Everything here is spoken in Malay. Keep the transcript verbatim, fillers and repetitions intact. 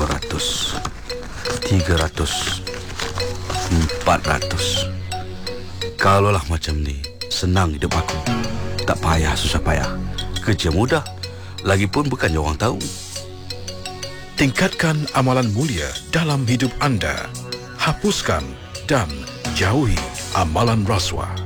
dua ratus, tiga ratus, empat ratus. Kalaulah macam ni, senang hidup aku. Tak payah susah payah. Kerja mudah. Lagipun bukannya orang tahu. Tingkatkan amalan mulia dalam hidup anda. Hapuskan dan jauhi amalan rasuah.